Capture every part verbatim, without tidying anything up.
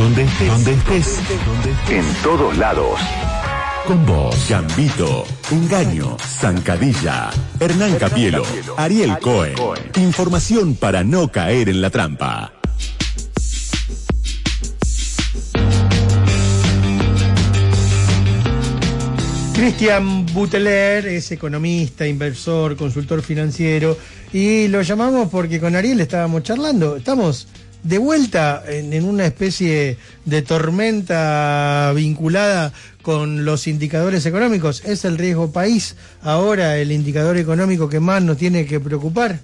Donde estés, donde estés, en todos lados. Con vos, Gambito, Engaño, Zancadilla, Hernán Capielo, Ariel Cohen. Información para no caer en la trampa. Cristian Buteler es economista, inversor, consultor financiero y lo llamamos porque con Ariel estábamos charlando. Estamos de vuelta en, en una especie de tormenta vinculada con los indicadores económicos. ¿Es el riesgo país ahora el indicador económico que más nos tiene que preocupar?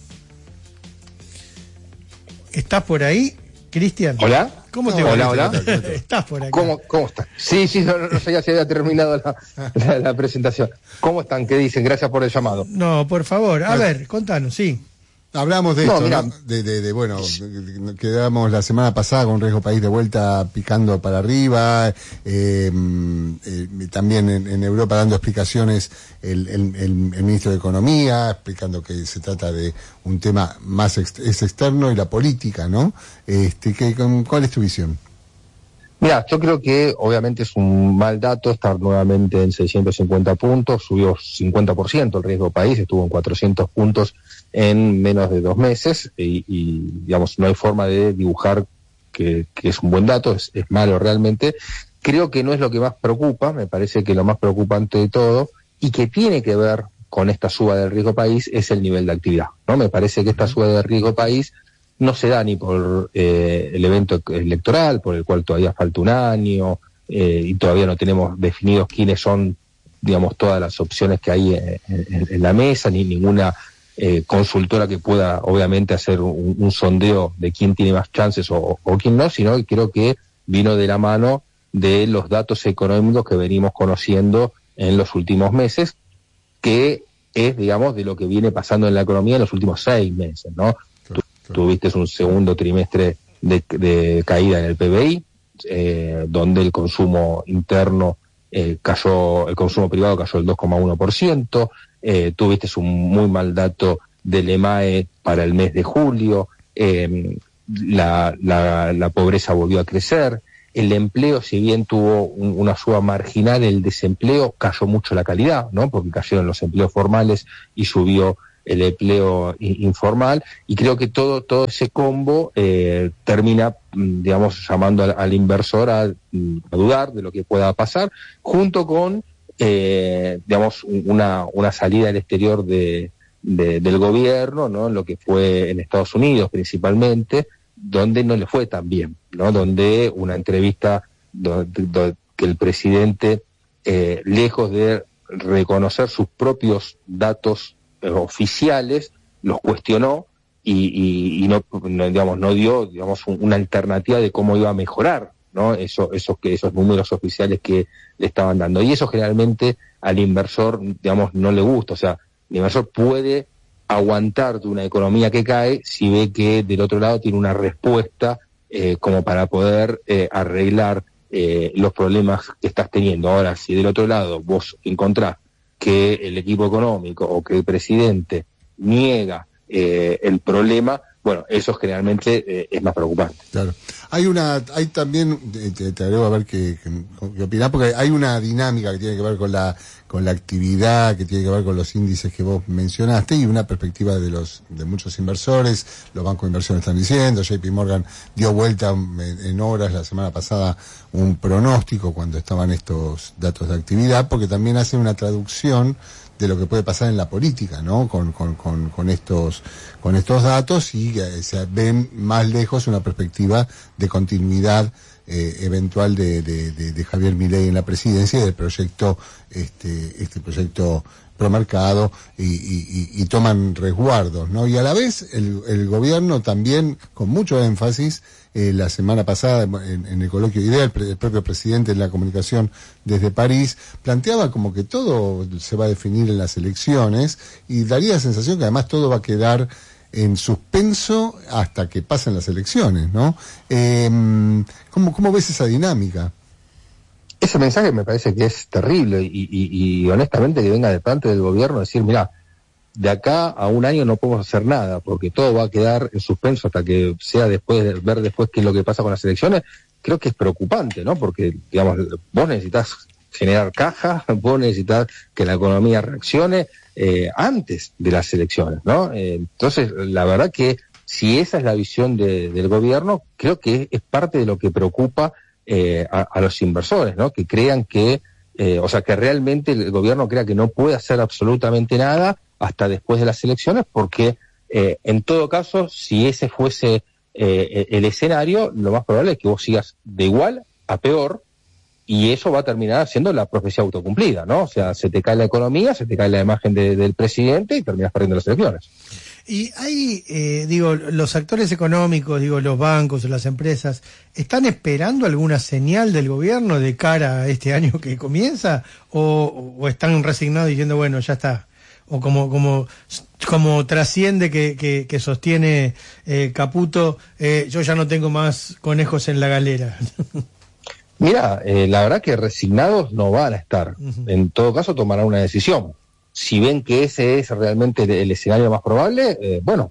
¿Estás por ahí, Cristian? Hola. ¿Cómo te no, va? Hola, hola. ¿Estás por acá? ¿Cómo, cómo estás? Sí, sí, no, no sabía si había terminado la, la, la presentación. ¿Cómo están? ¿Qué dicen? Gracias por el llamado. No, por favor. A bueno. ver, contanos, sí. Hablamos de no, esto, mira, ¿no? De, de, de, bueno, quedamos la semana pasada con Riesgo País de vuelta picando para arriba, eh, eh, también en, en Europa dando explicaciones el, el, el, el ministro de Economía, explicando que se trata de un tema más ex, es externo y la política, ¿no? Este, que, ¿cuál es tu visión? Mira, yo creo que obviamente es un mal dato estar nuevamente en seiscientos cincuenta puntos, subió cincuenta por ciento el riesgo país, estuvo en cuatrocientos puntos en menos de dos meses y, y digamos, no hay forma de dibujar que, que es un buen dato, es, es malo realmente. Creo que no es lo que más preocupa, me parece que lo más preocupante de todo y que tiene que ver con esta suba del riesgo país es el nivel de actividad, ¿no? Me parece que esta suba del riesgo país no se da ni por eh, el evento electoral, por el cual todavía falta un año, eh, y todavía no tenemos definidos quiénes son, digamos, todas las opciones que hay en, en, en la mesa, ni ninguna eh, consultora que pueda, obviamente, hacer un, un sondeo de quién tiene más chances o, o quién no, sino que creo que vino de la mano de los datos económicos que venimos conociendo en los últimos meses, que es, digamos, de lo que viene pasando en la economía en los últimos seis meses, ¿no? Tuviste un segundo trimestre de, de caída en el P B I, eh, donde el consumo interno eh, cayó, el consumo privado cayó el dos coma uno por ciento, eh, tuviste un muy mal dato del E M A E para el mes de julio, eh, la, la, la pobreza volvió a crecer, el empleo, si bien tuvo un, una suba marginal, el desempleo cayó mucho la calidad, ¿no? Porque cayeron los empleos formales y subió el empleo informal, y creo que todo todo ese combo eh, termina, digamos, llamando al, al inversor a, a dudar de lo que pueda pasar, junto con, eh, digamos, una una salida al exterior de, de del gobierno, ¿no? Lo que fue en Estados Unidos principalmente, donde no le fue tan bien, ¿no? Donde una entrevista donde, donde, que el presidente, eh, lejos de reconocer sus propios datos oficiales, los cuestionó y, y, y no, no, digamos, no dio, digamos, un, una alternativa de cómo iba a mejorar, ¿no? Eso, esos que esos números oficiales que le estaban dando. Y eso generalmente al inversor, digamos, no le gusta. O sea, el inversor puede aguantar de una economía que cae si ve que del otro lado tiene una respuesta eh, como para poder eh, arreglar eh, los problemas que estás teniendo. Ahora, si del otro lado vos encontrás que el equipo económico o que el presidente niega eh, el problema, bueno, eso generalmente eh, es más preocupante. Claro. Hay una, hay también, te, te agrego a ver qué, qué opinás, porque hay una dinámica que tiene que ver con la, con la actividad, que tiene que ver con los índices que vos mencionaste, y una perspectiva de los, de muchos inversores. Los bancos de inversión están diciendo, J P Morgan dio vuelta en, en horas la semana pasada un pronóstico cuando estaban estos datos de actividad, porque también hacen una traducción de lo que puede pasar en la política, ¿no? Con, con, con, con estos, con estos datos, y eh, se ven más lejos una perspectiva de continuidad eh, eventual de, de, de, de Javier Milei en la presidencia y del proyecto, este, este proyecto promercado, y, y, y, y toman resguardos, ¿no? Y a la vez el, el gobierno también, con mucho énfasis, eh, la semana pasada en, en el coloquio de idea, el, el propio presidente en la comunicación desde París planteaba como que todo se va a definir en las elecciones, y daría la sensación que además todo va a quedar en suspenso hasta que pasen las elecciones, ¿no? Eh, ¿cómo, ¿Cómo ves esa dinámica? Ese mensaje me parece que es terrible y, y, y honestamente que venga de parte del gobierno decir, mira, de acá a un año no podemos hacer nada porque todo va a quedar en suspenso hasta que sea después de ver después qué es lo que pasa con las elecciones. creo que es preocupante, ¿no? Porque, digamos, vos necesitas generar caja, vos necesitas que la economía reaccione eh, antes de las elecciones, ¿no? Eh, entonces, la verdad que si esa es la visión de, del gobierno, creo que es parte de lo que preocupa eh, a, a los inversores, ¿no? Que crean que, eh, o sea, que realmente el gobierno crea que no puede hacer absolutamente nada hasta después de las elecciones, porque eh, en todo caso, si ese fuese eh, el escenario, lo más probable es que vos sigas de igual a peor, y eso va a terminar siendo la profecía autocumplida, ¿no? O sea, se te cae la economía, se te cae la imagen de, del presidente y terminas perdiendo las elecciones. Y hay, eh, digo, los actores económicos, digo, los bancos, las empresas, ¿están esperando alguna señal del gobierno de cara a este año que comienza? ¿O, o están resignados diciendo, bueno, ya está? O como como como trasciende que, que, que sostiene eh, Caputo, eh, yo ya no tengo más conejos en la galera. Mira, eh, la verdad que resignados no van a estar. Uh-huh. En todo caso tomarán una decisión. Si ven que ese es realmente el, el escenario más probable, eh, bueno,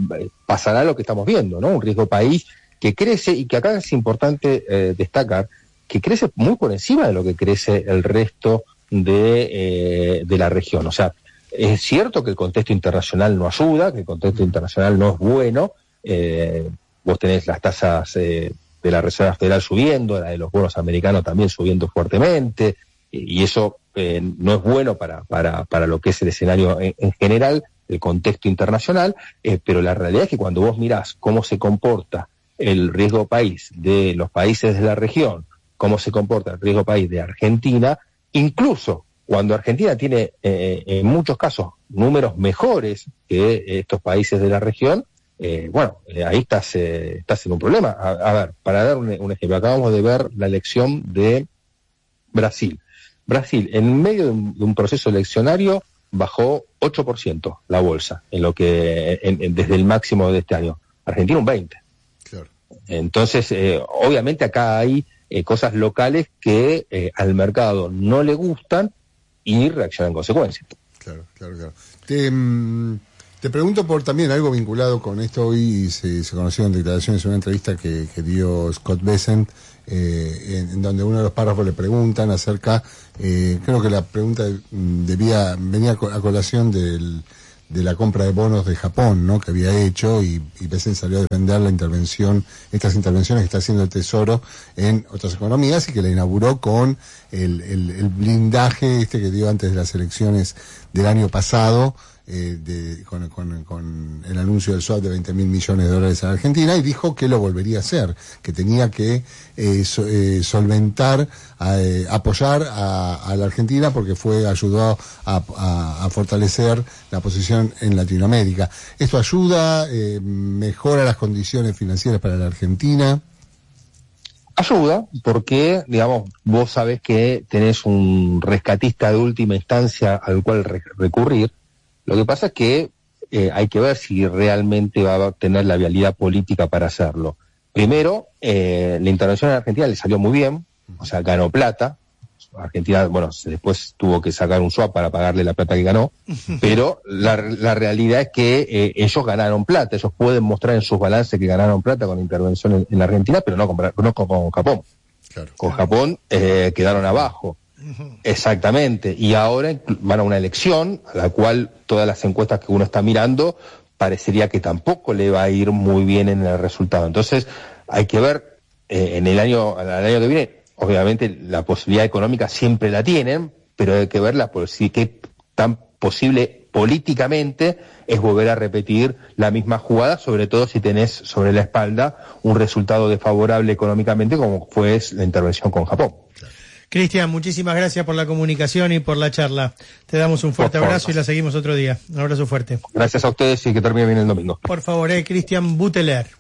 pasará lo que estamos viendo, ¿no? Un riesgo país que crece, y que acá es importante eh, destacar, que crece muy por encima de lo que crece el resto de, eh, de la región. O sea, es cierto que el contexto internacional no ayuda, que el contexto internacional no es bueno. Eh, vos tenés las tasas eh, de la Reserva Federal subiendo, la de los bonos americanos también subiendo fuertemente, y eso eh, no es bueno para, para, para lo que es el escenario en, en general, el contexto internacional, eh, pero la realidad es que cuando vos mirás cómo se comporta el riesgo país de los países de la región, cómo se comporta el riesgo país de Argentina, incluso cuando Argentina tiene eh, en muchos casos números mejores que estos países de la región, eh, bueno, eh, ahí estás, eh, estás en un problema. A, a ver, para dar un, un ejemplo, acabamos de ver la elección de Brasil. Brasil, en medio de un, de un proceso eleccionario, bajó ocho por ciento la bolsa, en lo que en, en, desde el máximo de este año. Argentina un veinte por ciento. Claro. Entonces, eh, obviamente acá hay eh, cosas locales que eh, al mercado no le gustan y reacciona en consecuencia. Claro, claro, claro. Te, mm, te pregunto por también algo vinculado con esto. Hoy se, se conocieron declaraciones en una entrevista que, que dio Scott Bessent, eh, en, en donde uno de los párrafos le preguntan acerca, eh, creo que la pregunta debía venía a colación del, de la compra de bonos de Japón, ¿no? Que había hecho, y, y Bessent salió a defender la intervención, estas intervenciones que está haciendo el Tesoro en otras economías, y que la inauguró con el, el, el blindaje este que dio antes de las elecciones del año pasado, eh, de, con, con, con el anuncio del swap de veinte mil millones de dólares a la Argentina, y dijo que lo volvería a hacer, que tenía que eh, so, eh, solventar, eh, apoyar a, a la Argentina, porque fue ayudó a, a, a fortalecer la posición en Latinoamérica. ¿Esto ayuda, eh, mejora las condiciones financieras para la Argentina? Ayuda, porque, digamos, vos sabés que tenés un rescatista de última instancia al cual re- recurrir. Lo que pasa es que eh, hay que ver si realmente va a tener la vialidad política para hacerlo. Primero, eh, la intervención en Argentina le salió muy bien, o sea, ganó plata. Argentina, bueno, después tuvo que sacar un swap para pagarle la plata que ganó, pero la, la realidad es que eh, ellos ganaron plata, ellos pueden mostrar en sus balances que ganaron plata con la intervención en, en la Argentina, pero no con, no con, con Japón. Claro. Con Japón eh, quedaron abajo. Exactamente, y ahora van a una elección a la cual todas las encuestas que uno está mirando parecería que tampoco le va a ir muy bien en el resultado. Entonces hay que ver eh, en el año, el año que viene, obviamente la posibilidad económica siempre la tienen, pero hay que ver la posi- qué tan posible políticamente es volver a repetir la misma jugada, sobre todo si tenés sobre la espalda un resultado desfavorable económicamente como fue la intervención con Japón. Cristian, muchísimas gracias por la comunicación y por la charla. Te damos un fuerte abrazo y la seguimos otro día. Un abrazo fuerte. Gracias a ustedes y que termine bien el domingo. Por favor, eh, Cristian Buteler.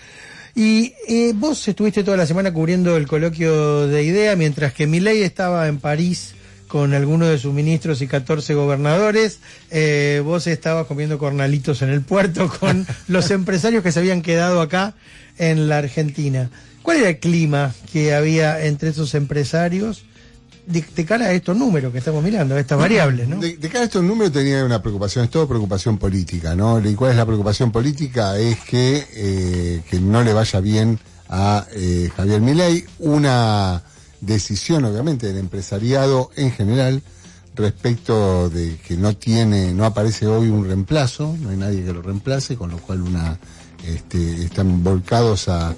Y eh, vos estuviste toda la semana cubriendo el coloquio de IDEA, mientras que Milei estaba en París con algunos de sus ministros y catorce gobernadores. Eh, vos estabas comiendo cornalitos en el puerto con los empresarios que se habían quedado acá en la Argentina. ¿Cuál era el clima que había entre esos empresarios de, de cara a estos números que estamos mirando, a estas variables, ¿no? De, de cara a estos números tenía una preocupación, es todo preocupación política, ¿no? ¿Y cuál es la preocupación política? Es que, eh, que no le vaya bien a eh, Javier Milei, una decisión obviamente del empresariado en general respecto de que no tiene, no aparece hoy un reemplazo, no hay nadie que lo reemplace, con lo cual una este, están volcados a, a,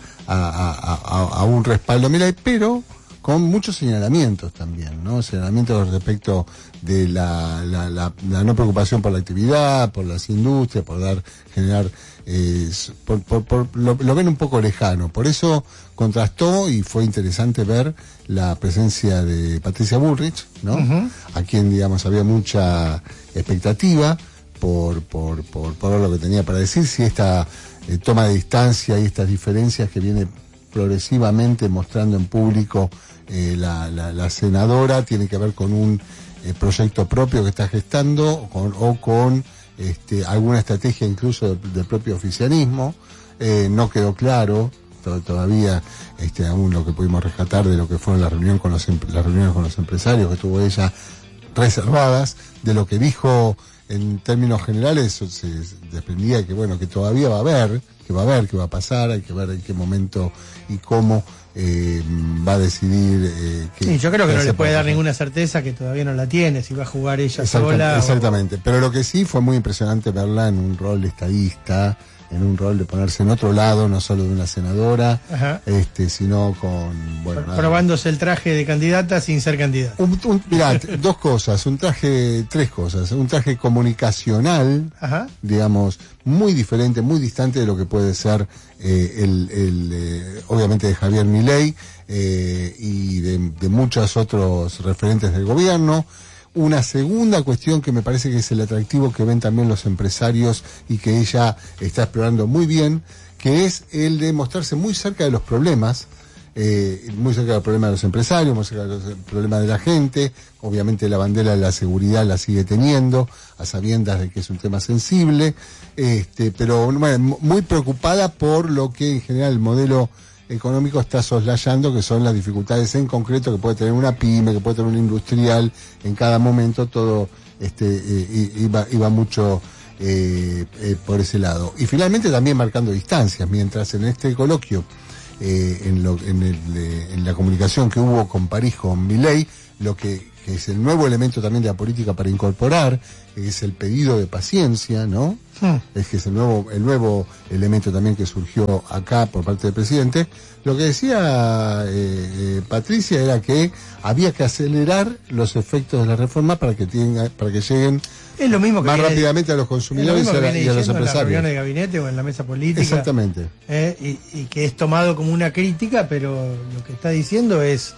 a, a, a un respaldo a Milei, pero con muchos señalamientos también, ¿no? Señalamientos respecto de la, la, la, la no preocupación por la actividad, por las industrias, por dar, generar, eh, por, por, por, lo, lo ven un poco lejano. Por eso contrastó y fue interesante ver la presencia de Patricia Bullrich, ¿no? Uh-huh. A quien, digamos, había mucha expectativa por, por, por, por ver lo que tenía para decir, si esta eh, toma de distancia y estas diferencias que viene progresivamente mostrando en público eh, la, la, la senadora tiene que ver con un eh, proyecto propio que está gestando o con, o con este, alguna estrategia incluso del, del propio oficialismo. Eh, no quedó claro to, todavía este, aún lo que pudimos rescatar de lo que fueron las reuniones con los, las reuniones con los empresarios que tuvo ella reservadas. De lo que dijo en términos generales se desprendía que bueno, que todavía va a haber que va a haber, que va a pasar, hay que ver en qué momento y cómo eh, va a decidir. Eh, qué, sí, yo creo que no le puede dar pasar. Ninguna certeza que todavía no la tiene, si va a jugar ella Exactamente, sola. Exactamente, o... pero lo que sí fue muy impresionante verla en un rol de estadista, en un rol de ponerse en otro lado, no solo de una senadora, Ajá. este sino con... bueno probándose nada. El traje de candidata sin ser candidata. Un, un, mirá, dos cosas, un traje, tres cosas, un traje comunicacional, Ajá. digamos, muy diferente, muy distante de lo que puede ser eh, el, el eh, obviamente de Javier Milei eh, y de, de muchos otros referentes del gobierno. Una segunda cuestión que me parece que es el atractivo que ven también los empresarios y que ella está explorando muy bien, que es el de mostrarse muy cerca de los problemas, eh, muy cerca del problema de los empresarios, muy cerca del problema de la gente. Obviamente la bandera de la seguridad la sigue teniendo, a sabiendas de que es un tema sensible, este, pero bueno, muy preocupada por lo que en general el modelo económico está soslayando, que son las dificultades en concreto que puede tener una pyme, que puede tener un industrial en cada momento. Todo este eh, iba, iba mucho eh, eh, por ese lado. Y finalmente también marcando distancias, mientras en este coloquio, eh, en, lo, en, el, eh, en la comunicación que hubo con París, con Milei, lo que, que es el nuevo elemento también de la política para incorporar, es el pedido de paciencia, ¿no? Hmm. Es que es el nuevo, el nuevo elemento también que surgió acá por parte del presidente. Lo que decía eh, eh, Patricia era que había que acelerar los efectos de la reforma para que tenga, para que lleguen es lo mismo que más viene, rápidamente a los consumidores y a, la, y a los empresarios. En la reunión de gabinete o en la mesa política. Exactamente. Eh, y, y que es tomado como una crítica, pero lo que está diciendo es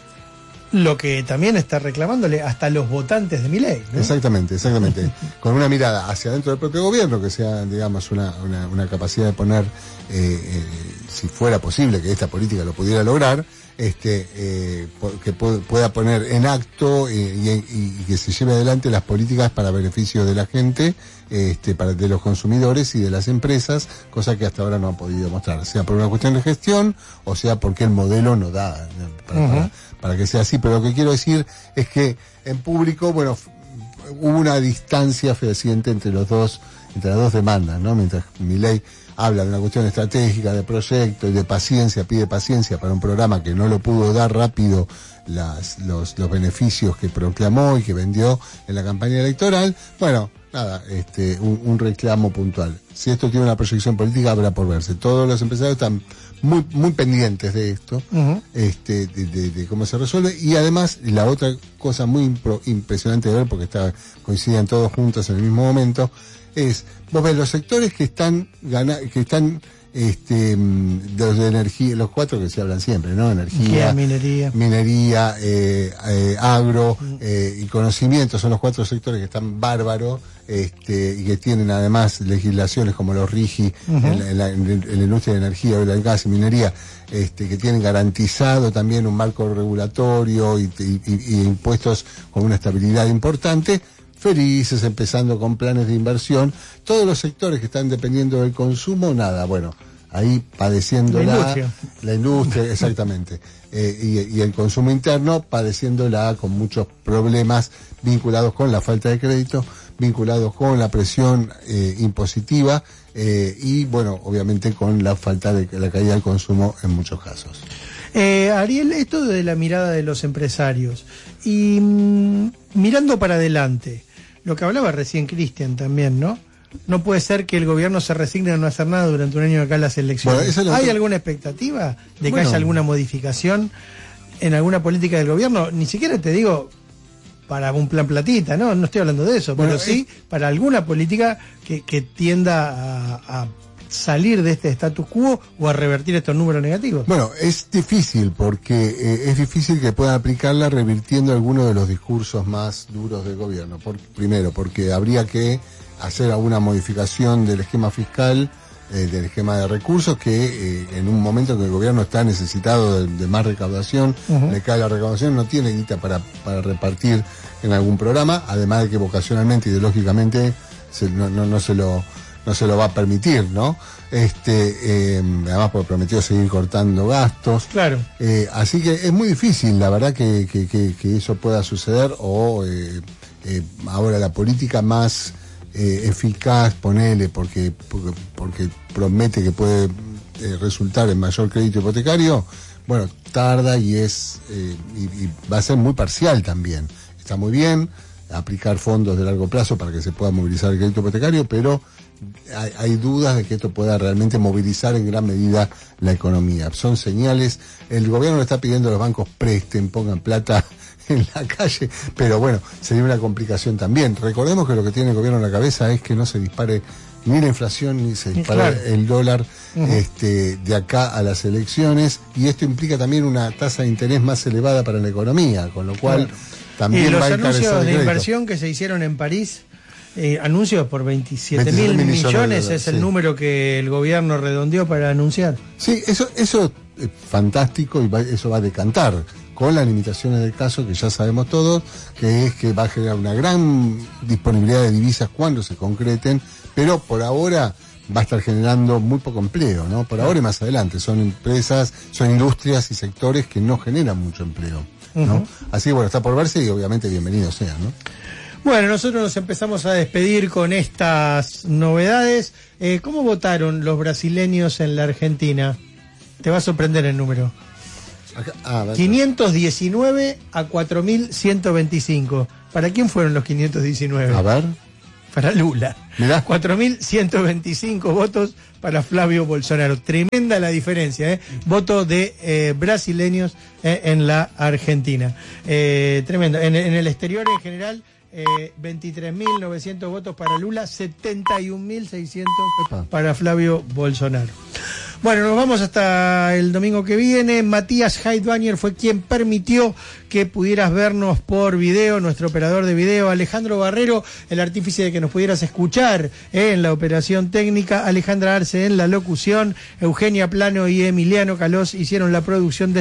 lo que también está reclamándole hasta los votantes de Milei, ¿no? Exactamente, exactamente. Con una mirada hacia dentro del propio gobierno, que sea, digamos, una, una, una capacidad de poner, eh, eh, si fuera posible que esta política lo pudiera lograr, este, eh, que pueda poner en acto eh, y, y, y que se lleve adelante las políticas para beneficio de la gente, este, para, de los consumidores y de las empresas, cosa que hasta ahora no han podido mostrar, sea por una cuestión de gestión o sea porque el modelo no da para, uh-huh. para, para que sea así. Pero lo que quiero decir es que en público, bueno, hubo una distancia fehaciente entre los dos, entre las dos demandas, ¿no? Mientras Milei habla de una cuestión estratégica, de proyecto y de paciencia, pide paciencia para un programa que no lo pudo dar rápido las, los, los beneficios que proclamó y que vendió en la campaña electoral. Bueno, nada, este, un, un reclamo puntual. Si esto tiene una proyección política, habrá por verse. Todos los empresarios están muy, muy pendientes de esto, uh-huh. este, de, de, de cómo se resuelve. Y además, la otra cosa muy impro, impresionante de ver, porque está, coinciden todos juntos en el mismo momento, es, vos ves los sectores que están gana, que están este los de energía, los cuatro que se hablan siempre, ¿no? Energía, minería, minería, eh, eh, agro eh, y conocimiento, son los cuatro sectores que están bárbaros, este, y que tienen además legislaciones como los RIGI, uh-huh. en, la, en, la, en la industria de energía, oil and gas y minería, este, que tienen garantizado también un marco regulatorio y, y, y, y impuestos con una estabilidad importante. Felices, empezando con planes de inversión. Todos los sectores que están dependiendo del consumo, nada, bueno, ahí padeciendo la, la industria, la industria exactamente, eh, y, y el consumo interno padeciéndola con muchos problemas vinculados con la falta de crédito, vinculados con la presión eh, impositiva eh, y bueno, obviamente con la falta de la caída del consumo en muchos casos. Eh, Ariel, esto de la mirada de los empresarios y mmm, mirando para adelante, lo que hablaba recién Cristian también, ¿no? No puede ser que el gobierno se resigne a no hacer nada durante un año de acá las elecciones. Bueno, es ¿Hay otro... alguna expectativa de que bueno, haya alguna modificación en alguna política del gobierno? Ni siquiera te digo para un plan platita, no, no estoy hablando de eso, bueno, pero sí es... para alguna política que, que tienda a, a salir de este status quo o a revertir estos números negativos. Bueno, es difícil porque eh, es difícil que puedan aplicarla revirtiendo algunos de los discursos más duros del gobierno. Por, primero, porque habría que hacer alguna modificación del esquema fiscal, eh, del esquema de recursos, que eh, en un momento en que el gobierno está necesitado de, de más recaudación, uh-huh. le cae la recaudación, no tiene guita para, para repartir en algún programa, además de que vocacionalmente, ideológicamente, se, no, no, no se lo... no se lo va a permitir, ¿no? Este, eh, además porque prometió seguir cortando gastos. Claro. Eh, así que es muy difícil, la verdad, que, que, que, que eso pueda suceder, o eh, eh, ahora la política más eh, eficaz, ponele, porque, porque, porque promete que puede eh, resultar en mayor crédito hipotecario, bueno, tarda y es, eh, y, y va a ser muy parcial también. Está muy bien aplicar fondos de largo plazo para que se pueda movilizar el crédito hipotecario, pero hay, hay dudas de que esto pueda realmente movilizar en gran medida la economía. Son señales, el gobierno le está pidiendo a los bancos presten, pongan plata en la calle, pero bueno, sería una complicación también. Recordemos que lo que tiene el gobierno en la cabeza es que no se dispare ni la inflación ni se dispare claro. el dólar uh-huh. este, de acá a las elecciones, y esto implica también una tasa de interés más elevada para la economía, con lo cual claro. también y los va a anuncios de inversión que se hicieron en París, eh, anuncios por veintisiete mil millones, es el sí. número que el gobierno redondeó para anunciar. Sí, eso eso es fantástico, y va, eso va a decantar con las limitaciones del caso que ya sabemos todos, que es que va a generar una gran disponibilidad de divisas cuando se concreten, pero por ahora va a estar generando muy poco empleo, ¿no? Por ahora y más adelante. Son empresas, son industrias y sectores que no generan mucho empleo, ¿no? Uh-huh. Así que bueno, está por verse y obviamente bienvenido sea, ¿no? Bueno, nosotros nos empezamos a despedir con estas novedades. Eh, ¿Cómo votaron los brasileños en la Argentina? Te va a sorprender el número. Acá, ah, quinientos diecinueve a cuatro mil ciento veinticinco. ¿Para quién fueron los quinientos diecinueve? A ver. Para Lula. Mirá. cuatro mil ciento veinticinco votos para Flavio Bolsonaro. Tremenda la diferencia, ¿eh? Voto de eh, brasileños eh, en la Argentina. Eh, tremendo. En, en el exterior en general, eh, veintitrés mil novecientos votos para Lula, setenta y un mil seiscientos para Flavio Bolsonaro. Bueno, nos vamos hasta el domingo que viene. Matías Heidbanger fue quien permitió que pudieras vernos por video, nuestro operador de video. Alejandro Barrero, el artífice de que nos pudieras escuchar eh, en la operación técnica. Alejandra Arce en la locución. Eugenia Plano y Emiliano Calós hicieron la producción de